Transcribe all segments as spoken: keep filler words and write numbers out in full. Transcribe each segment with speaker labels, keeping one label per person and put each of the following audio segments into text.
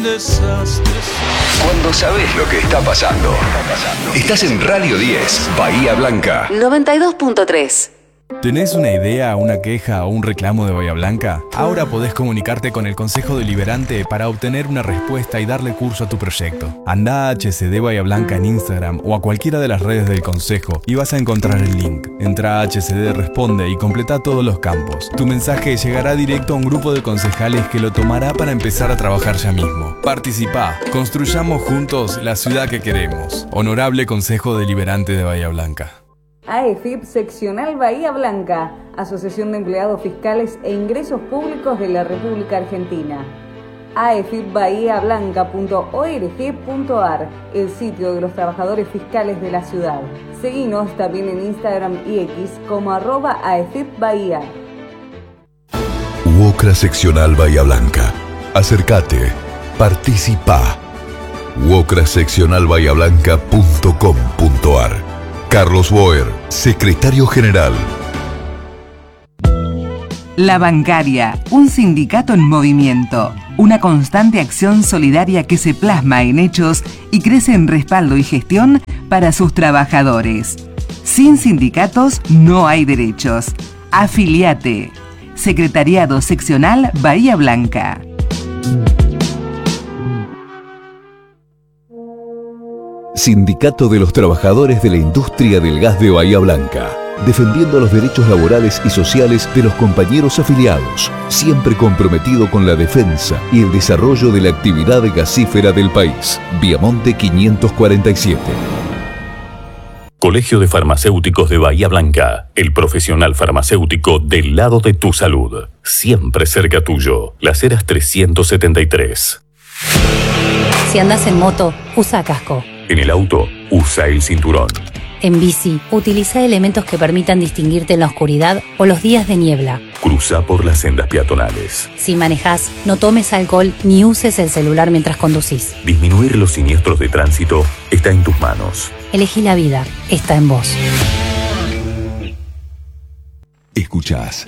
Speaker 1: desastre.
Speaker 2: Cuando sabes lo que está pasando. Estás en Radio diez, Bahía Blanca.
Speaker 3: noventa y dos punto tres.
Speaker 4: ¿Tenés una idea, una queja o un reclamo de Bahía Blanca? Ahora podés comunicarte con el Consejo Deliberante para obtener una respuesta y darle curso a tu proyecto. Andá a H C D Bahía Blanca en Instagram o a cualquiera de las redes del Consejo y vas a encontrar el link. Entrá a H C D Responde y completa todos los campos. Tu mensaje llegará directo a un grupo de concejales que lo tomará para empezar a trabajar ya mismo. Participá, construyamos juntos la ciudad que queremos. Honorable Consejo Deliberante de Bahía Blanca.
Speaker 5: A E F I P Seccional Bahía Blanca, Asociación de Empleados Fiscales e Ingresos Públicos de la República Argentina. a e f i p bahía blanca punto org punto a r, el sitio de los trabajadores fiscales de la ciudad. Seguinos también en Instagram y X como arroba A E F I P Bahía.
Speaker 6: UOCRA Seccional Bahía Blanca. Acércate, participa. uocra seccional bahía blanca punto com punto a r. Carlos Boer, secretario general.
Speaker 7: La Bancaria, un sindicato en movimiento, una constante acción solidaria que se plasma en hechos y crece en respaldo y gestión para sus trabajadores. Sin sindicatos no hay derechos. Afiliate. Secretariado Seccional Bahía Blanca.
Speaker 6: Sindicato de los Trabajadores de la Industria del Gas de Bahía Blanca, defendiendo los derechos laborales y sociales de los compañeros afiliados, siempre comprometido con la defensa y el desarrollo de la actividad gasífera del país. Viamonte quinientos cuarenta y siete.
Speaker 8: Colegio de Farmacéuticos de Bahía Blanca, el profesional farmacéutico del lado de tu salud, siempre cerca tuyo. Las Heras trescientos setenta y tres.
Speaker 9: Si andás en moto, usa casco.
Speaker 8: En el auto, usa el cinturón.
Speaker 9: En bici, utiliza elementos que permitan distinguirte en la oscuridad o los días de niebla.
Speaker 8: Cruza por las sendas peatonales.
Speaker 9: Si manejás, no tomes alcohol ni uses el celular mientras conducís.
Speaker 8: Disminuir los siniestros de tránsito está en tus manos.
Speaker 9: Elegí la vida, está en vos.
Speaker 6: Escuchás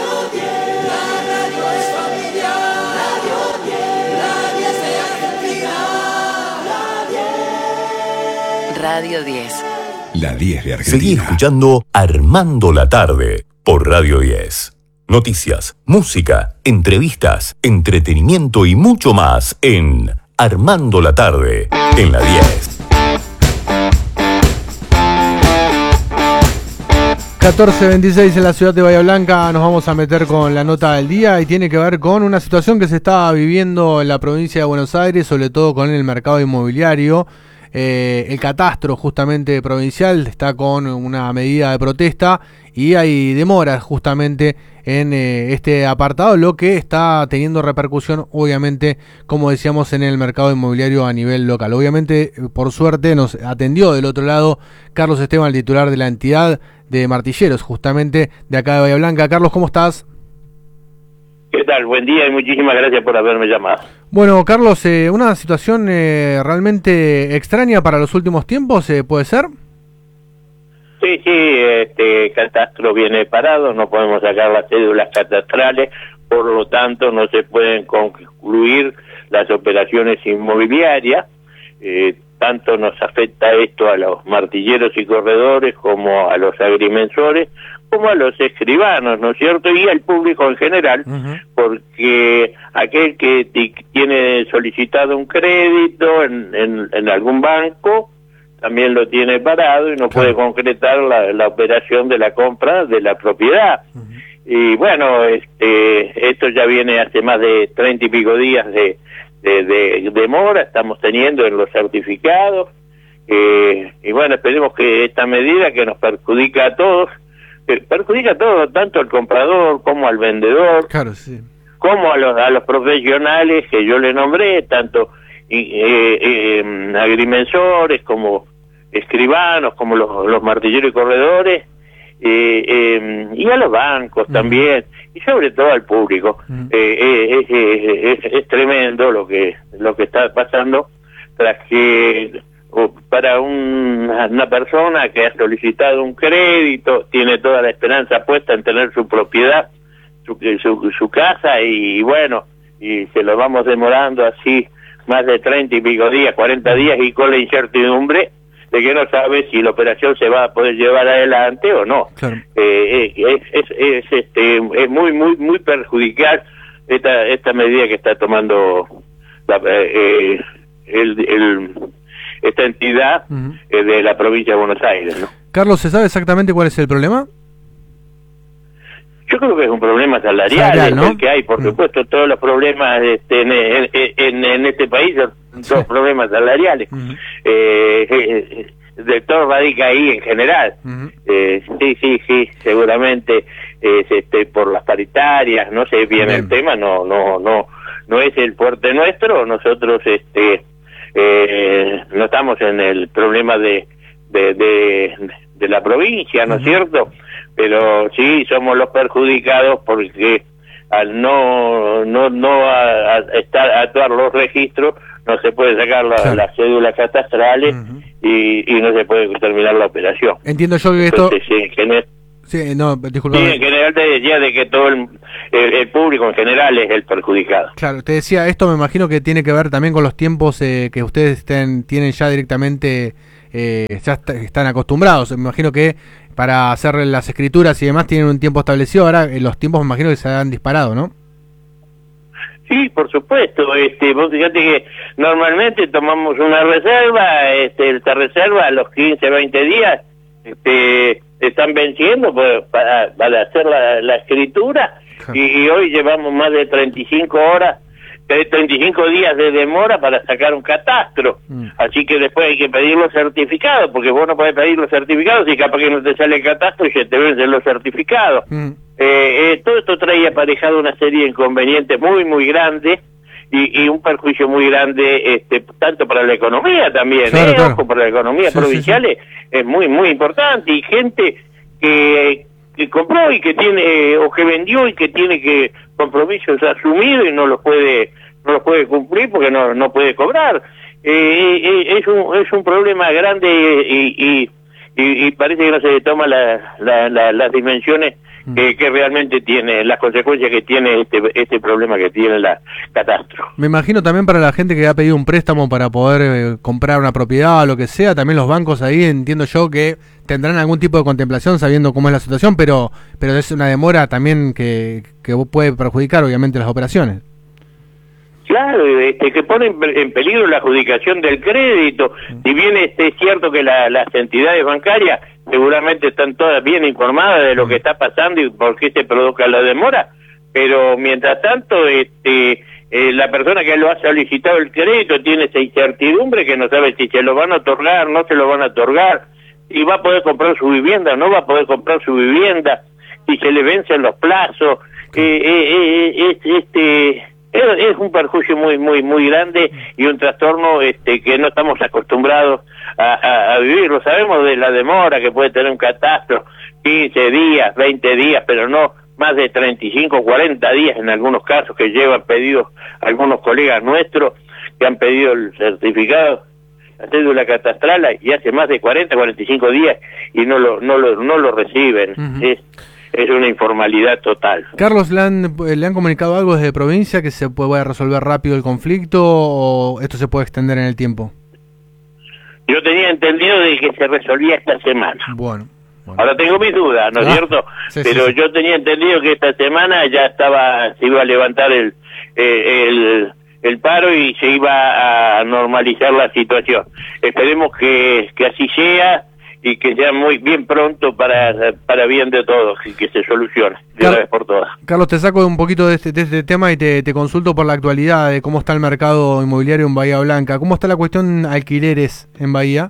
Speaker 3: Radio diez.
Speaker 6: La diez de Argentina.
Speaker 8: Seguí escuchando Armando la Tarde por Radio diez. Noticias, música, entrevistas, entretenimiento y mucho más en Armando la Tarde en la diez.
Speaker 10: catorce veintiséis en la ciudad de Bahía Blanca. Nos vamos a meter con la nota del día y tiene que ver con una situación que se está viviendo en la provincia de Buenos Aires, sobre todo con el mercado inmobiliario. Eh, el catastro justamente provincial está con una medida de protesta y hay demoras justamente en eh, este apartado, lo que está teniendo repercusión obviamente, como decíamos, en el mercado inmobiliario a nivel local. Obviamente, por suerte, nos atendió del otro lado Carlos Esteban, el titular de la entidad de martilleros justamente de acá de Bahía Blanca. Carlos, ¿cómo estás?
Speaker 11: ¿Qué tal? Buen día y muchísimas gracias por haberme llamado.
Speaker 10: Bueno, Carlos, eh, una situación eh, realmente extraña para los últimos tiempos, eh, ¿puede ser?
Speaker 11: Sí, sí, este catastro viene parado, no podemos sacar las cédulas catastrales, por lo tanto no se pueden concluir las operaciones inmobiliarias. Eh, tanto nos afecta esto a los martilleros y corredores como a los agrimensores, como a los escribanos, ¿no es cierto? Y al público en general, uh-huh. porque aquel que t- tiene solicitado un crédito en, en, en algún banco, también lo tiene parado y no puede concretar la, la operación de la compra de la propiedad. Uh-huh. Y bueno, este esto ya viene hace más de treinta y pico días de, de, de demora, estamos teniendo en los certificados, eh, y bueno, esperemos que esta medida que nos perjudica a todos, perjudica a todos, tanto al comprador como al vendedor,
Speaker 10: claro, sí.
Speaker 11: como a los a los profesionales que yo le nombré, tanto eh, eh, agrimensores como escribanos, como los, los martilleros y corredores, eh, eh, y a los bancos uh-huh. también, y sobre todo al público. Uh-huh. eh, eh, es, es, es tremendo lo que lo que está pasando, tras que para un, una persona que ha solicitado un crédito, tiene toda la esperanza puesta en tener su propiedad, su, su, su casa, y bueno, y se lo vamos demorando así más de treinta y pico días, cuarenta días, y con la incertidumbre de que no sabe si la operación se va a poder llevar adelante o no.
Speaker 10: Claro.
Speaker 11: Eh, es, es, es, este, es muy, muy, muy perjudicial esta, esta medida que está tomando la, eh, el, el, esta entidad uh-huh. eh, de la provincia de Buenos Aires, ¿no?
Speaker 10: Carlos, ¿se sabe exactamente cuál es el problema?
Speaker 11: Yo creo que es un problema salarial, Salarial, ¿no? El que hay, por supuesto, todos los problemas este, en, en, en, en este país son sí. todos problemas salariales. Uh-huh. eh, eh, de todo radica ahí en general. Uh-huh. eh, sí, sí, sí, seguramente es este, por las paritarias, no sé bien, bien el tema, no, no, no, no es el fuerte nuestro. Nosotros, este, eh, no estamos en el problema de, de, de, de la provincia, ¿no es uh-huh. cierto? Pero sí somos los perjudicados porque al no no no a, a estar a actuar los registros no se puede sacar la, claro. las cédulas catastrales uh-huh. y, y no se puede terminar la operación.
Speaker 10: Entiendo yo que esto...
Speaker 11: Entonces, sí, en general,
Speaker 10: sí, no, disculpa.
Speaker 11: Sí, en general te decía de que todo el, el, el público en general es el perjudicado.
Speaker 10: Claro, te decía, esto me imagino que tiene que ver también con los tiempos eh, que ustedes estén, tienen ya directamente, eh, ya est- están acostumbrados. Me imagino que para hacer las escrituras y demás tienen un tiempo establecido. Ahora eh, los tiempos me imagino que se han disparado, ¿no?
Speaker 11: Sí, por supuesto. Este, vos fíjate que normalmente tomamos una reserva, este, esta reserva a los quince, veinte días, este, están venciendo pues, para, para hacer la, la escritura y, y hoy llevamos más de treinta y cinco horas, treinta y cinco días de demora para sacar un catastro. Mm. Así que después hay que pedir los certificados, porque vos no podés pedir los certificados y capaz que no te sale el catastro y se te vencen los certificados. Mm. Eh, eh, todo esto trae aparejado una serie de inconvenientes muy, muy grandes y, y un perjuicio muy grande, este, tanto para la economía también, claro, eh, claro. Ojo, para la economía sí, provincial sí, sí. Es muy, muy importante, y gente que, que compró y que tiene, o que vendió y que tiene que compromisos asumidos y no los puede, no los puede cumplir porque no, no puede cobrar. Eh, eh, es un, es un problema grande y, y, y, y parece que no se le toma la, la, la, las dimensiones Que, que realmente tiene, las consecuencias que tiene este este problema que tiene la catastro.
Speaker 10: Me imagino también para la gente que ha pedido un préstamo para poder eh, comprar una propiedad o lo que sea, también los bancos ahí entiendo yo que tendrán algún tipo de contemplación sabiendo cómo es la situación, pero pero es una demora también que, que puede perjudicar obviamente las operaciones.
Speaker 11: Claro, este, que pone en peligro la adjudicación del crédito. Si bien este, es cierto que la, las entidades bancarias seguramente están todas bien informadas de lo que está pasando y por qué se provoca la demora, pero mientras tanto este, eh, la persona que lo ha solicitado el crédito tiene esa incertidumbre que no sabe si se lo van a otorgar, no se lo van a otorgar, si va a poder comprar su vivienda, no va a poder comprar su vivienda, si se le vencen los plazos. Eh, eh, eh, es, este... Es un perjuicio muy muy muy grande y un trastorno este que no estamos acostumbrados a, a, a vivirlo. Sabemos de la demora que puede tener un catastro, quince días, veinte días, pero no más de treinta y cinco, cuarenta días en algunos casos que llevan pedidos algunos colegas nuestros que han pedido el certificado, la cédula catastral, y hace más de cuarenta, cuarenta y cinco días y no lo no lo, no lo reciben. Uh-huh. Es Es una informalidad total.
Speaker 10: Carlos, ¿le han, ¿le han comunicado algo desde provincia que se pueda resolver rápido el conflicto o esto se puede extender en el tiempo?
Speaker 11: Yo tenía entendido de que se resolvía esta semana.
Speaker 10: Bueno. bueno.
Speaker 11: Ahora tengo mis dudas, ¿no es ah, cierto? Sí, Pero sí, sí. yo tenía entendido que esta semana ya estaba, se iba a levantar el, eh, el, el paro y se iba a normalizar la situación. Esperemos que, que así sea y que sea muy bien pronto para para bien de todos y que se solucione de
Speaker 10: Car-
Speaker 11: una vez por todas.
Speaker 10: Carlos, te saco un poquito de este, de este tema y te, te consulto por la actualidad de cómo está el mercado inmobiliario en Bahía Blanca. ¿Cómo está la cuestión alquileres en Bahía?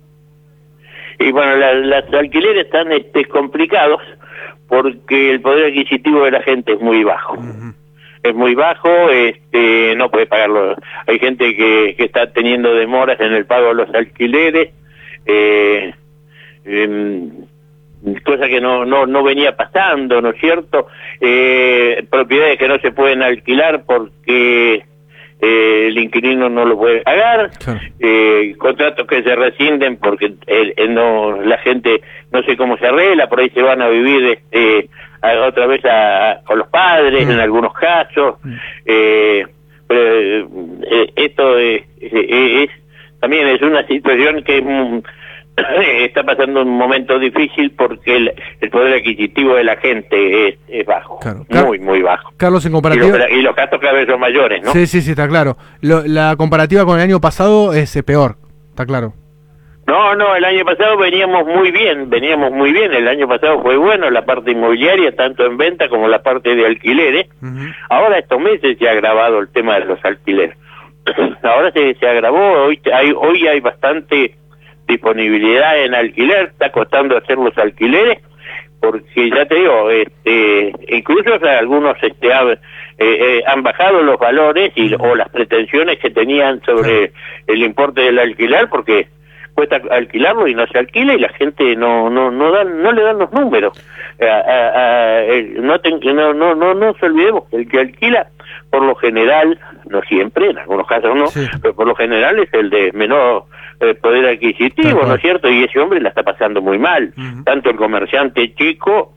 Speaker 11: Y bueno, los alquileres están este, complicados porque el poder adquisitivo de la gente es muy bajo. Uh-huh. Es muy bajo, este no puede pagarlo. Hay gente que, que está teniendo demoras en el pago de los alquileres, eh, Eh, cosa que no no no venía pasando, ¿no es cierto? Eh, propiedades que no se pueden alquilar porque eh, el inquilino no lo puede pagar, sí. eh, contratos que se rescinden porque eh, eh, no la gente no sé cómo se arregla, por ahí se van a vivir este, a, otra vez a, a, con los padres, mm. en algunos casos, mm. eh, eh, eh, esto es, eh, es también es una situación que mm, está pasando un momento difícil porque el, el poder adquisitivo de la gente es, es bajo,
Speaker 10: claro.
Speaker 11: muy, muy bajo.
Speaker 10: Carlos, en comparativa...
Speaker 11: Y los, y los gastos cada vez son mayores, ¿no?
Speaker 10: Sí, sí, sí, está claro. Lo, la comparativa con el año pasado es eh, peor, está claro.
Speaker 11: No, no, el año pasado veníamos muy bien, veníamos muy bien. El año pasado fue bueno la parte inmobiliaria, tanto en venta como la parte de alquileres. Uh-huh. Ahora estos meses se ha agravado el tema de los alquileres. Ahora se, se agravó, hoy hay, hoy hay bastante disponibilidad en alquiler, está costando hacer los alquileres, porque ya te digo, este, incluso o sea, algunos este, ha, eh, eh, han bajado los valores y o las pretensiones que tenían sobre el importe del alquiler, porque cuesta alquilarlo y no se alquila y la gente no no no dan no le dan los números. Eh, eh, eh, no, ten, no no no no nos olvidemos que el que alquila por lo general, no siempre, en algunos casos no, sí. pero por lo general es el de menor eh, poder adquisitivo, ¿no es cierto? Y ese hombre la está pasando muy mal, uh-huh. tanto el comerciante chico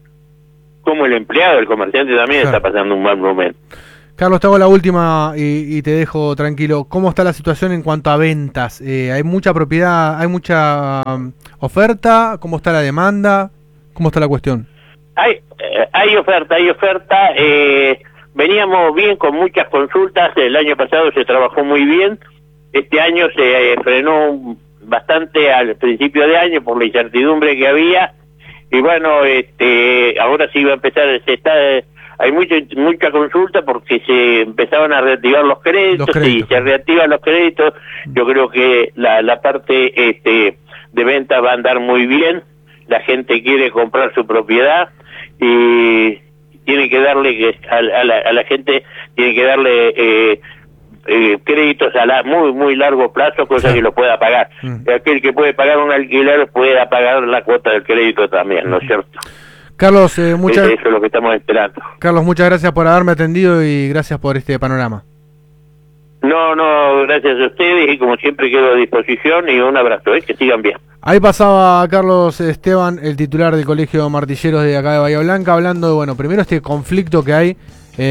Speaker 11: como el empleado, el comerciante también claro. está pasando un mal momento.
Speaker 10: Carlos, te hago la última y, y te dejo tranquilo. ¿Cómo está la situación en cuanto a ventas? Eh, ¿Hay mucha propiedad, hay mucha um, oferta? ¿Cómo está la demanda? ¿Cómo está la cuestión?
Speaker 11: Hay, eh, hay oferta, hay oferta. Eh, veníamos bien con muchas consultas. El año pasado se trabajó muy bien. Este año se eh, frenó bastante al principio de año por la incertidumbre que había. Y bueno, este, ahora sí va a empezar, se está... Hay mucha mucha consulta porque se empezaban a reactivar los créditos, los créditos. Y se reactivan los créditos. Yo creo que la, la parte este, de venta va a andar muy bien. La gente quiere comprar su propiedad y tiene que darle a, a, la, a la gente tiene que darle eh, eh, créditos a la muy muy largo plazo, cosa sí. que lo pueda pagar. Mm. Aquel que puede pagar un alquiler pueda pagar la cuota del crédito también, ¿no es cierto?
Speaker 10: Carlos, eh, muchas...
Speaker 11: eso es lo que estamos esperando.
Speaker 10: Carlos, muchas gracias por haberme atendido y gracias por este panorama.
Speaker 11: No, no, gracias a ustedes y como siempre quedo a disposición y un abrazo, ¿eh? Que sigan bien.
Speaker 10: Ahí pasaba Carlos Esteban, el titular del Colegio Martilleros de acá de Bahía Blanca, hablando de, bueno, primero este conflicto que hay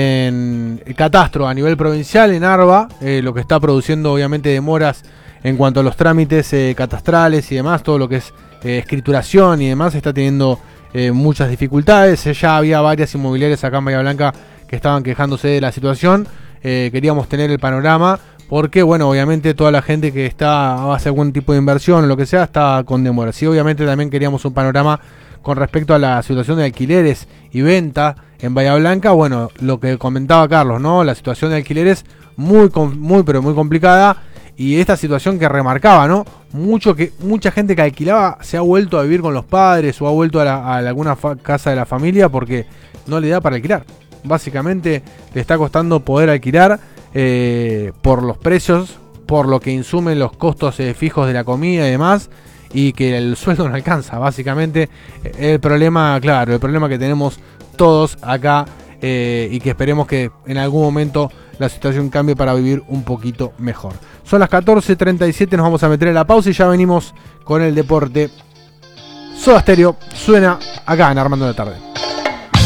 Speaker 10: en el catastro a nivel provincial, en Arba, eh, lo que está produciendo obviamente demoras en cuanto a los trámites eh, catastrales y demás, todo lo que es eh, escrituración y demás, está teniendo... Eh, muchas dificultades. Ya había varias inmobiliarias acá en Bahía Blanca que estaban quejándose de la situación. Eh, queríamos tener el panorama porque, bueno, obviamente toda la gente que está va a hacer algún tipo de inversión o lo que sea está con demora. Sí, obviamente también queríamos un panorama con respecto a la situación de alquileres y venta en Bahía Blanca. Bueno, lo que comentaba Carlos, ¿no? La situación de alquileres muy, muy, pero muy complicada. Y esta situación que remarcaba, ¿no? Mucho que mucha gente que alquilaba se ha vuelto a vivir con los padres o ha vuelto a, la, a alguna fa- casa de la familia porque no le da para alquilar. Básicamente le está costando poder alquilar eh, por los precios, por lo que insumen los costos eh, fijos de la comida y demás, y que el sueldo no alcanza. Básicamente el problema, claro, el problema que tenemos todos acá eh, y que esperemos que en algún momento la situación cambie para vivir un poquito mejor. Son las catorce treinta y siete, nos vamos a meter en la pausa y ya venimos con el deporte. Soda Stereo suena acá en Armando la Tarde.